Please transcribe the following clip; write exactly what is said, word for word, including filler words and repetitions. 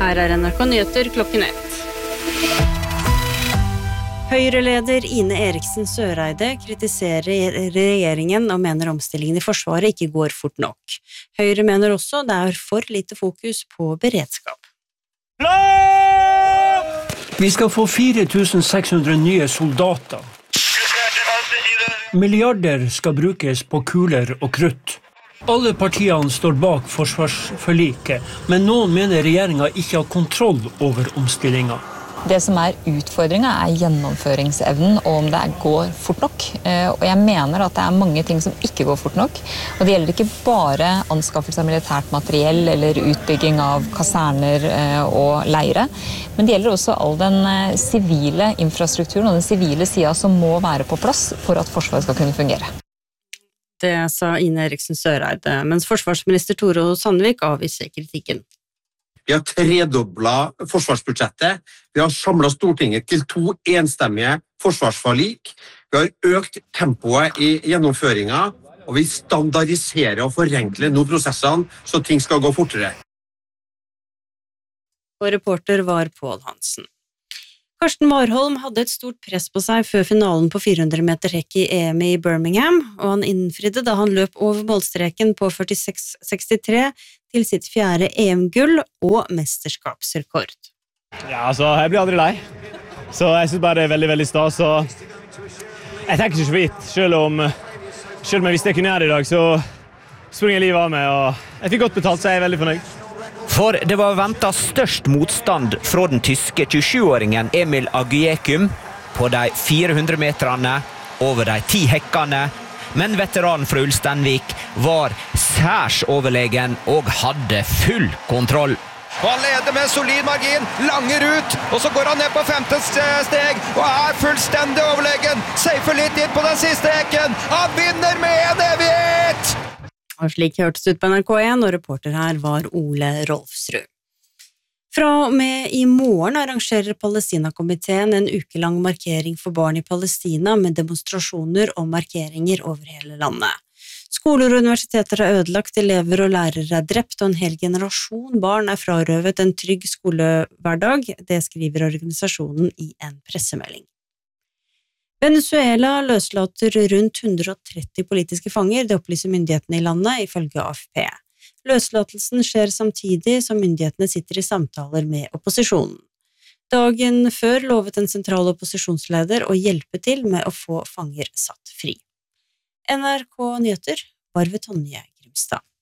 Her er N R K Nyheter klokken ett. Høyre-leder Ine Eriksen Søreide kritiserer regjeringen og mener omstillingen i Forsvaret ikke går fort nok. Høyre mener også det er for lite fokus på beredskap. Vi skal få fire tusen seks hundre nye soldater. Milliarder skal brukes på kuler og krutt. Alle partiene står bak forsvarsforliket, men noen mener regjeringen ikke har kontroll over omstillingen. Det som er utfordringen er gjennomføringsevnen og om det går fort nok. Og jeg mener at det er mange ting som ikke går fort nok. Og det gjelder ikke bare anskaffelse av militært materiell eller utbygging av kaserner og leire, men det gjelder også all den sivile infrastrukturen og den sivile siden som må være på plass for at Forsvaret skal kunne fungere. Det sa Ine Eriksen Søreide, mens forsvarsminister Tore Sandvik avviser kritikken. Vi har tredoblet forsvarsbudsjettet, vi har samlet Stortinget til to enstemmige forsvarsforlik, vi har økt tempoet i gjennomføringen, og vi standardiserer og forenkler nå prosessene så ting skal gå fortere. Og reporter var Pål Hansen. Karsten Warholm hadde et stort press på seg før finalen på fire hundre meter hekk i E M i Birmingham, og han innfridde da han løp over målstreken på førtiseks sekstitre til sitt fjerde E M-gull og mesterskapsrekord. Ja, altså, jeg blir aldri lei. Så jeg synes bare det er veldig, veldig stas. Så jeg tenker ikke så vidt. Selv om, selv om jeg visste jeg kunne gjøre det i dag, så springer livet av meg, og jeg fikk godt betalt, så jeg er veldig fornøyd. For det var ventet størst motstand fra den tyske tjuesjuåringen Emil Aguiekum på de fire hundre meterne over de ti hekkene, men veteranen fra Ulsteinvik var særs overlegen og hadde full kontroll. Han leder med solid margin, langer ut, og så går han ned på femte steg, og er fullstendig overlegen, safer litt inn på den siste hekken, han vinner med en evighet! Og slik hørtes ut på N R K en, og reporter her var Ole Rolfsrud. Fra og med i morgen arrangerer Palestina-komiteen en ukelang markering for barn i Palestina med demonstrasjoner og markeringer over hele landet. Skoler og universiteter er ødelagt, elever og lærere er drept, og en hel generasjon barn er frarøvet en trygg skolehverdag, det skriver organisasjonen i en pressemelding. Venezuela løslater rundt hundre og tretti politiske fanger, det opplyser myndighetene i landet, ifølge A F P. Løslatelsen skjer samtidig som myndighetene sitter i samtaler med opposisjonen. Dagen før lovet en sentral opposisjonsleder å hjelpe til med å få fanger satt fri. N R K Nyheter, Barve Tonje Grimstad.